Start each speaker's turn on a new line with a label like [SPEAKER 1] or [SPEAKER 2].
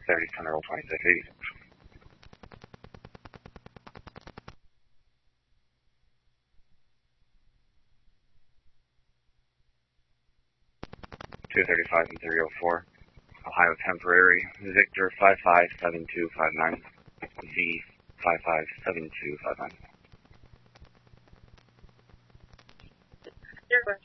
[SPEAKER 1] 30, center roll 2680. 235 and 304. Ohio temporary, Victor 557259, V 557259.
[SPEAKER 2] Your question.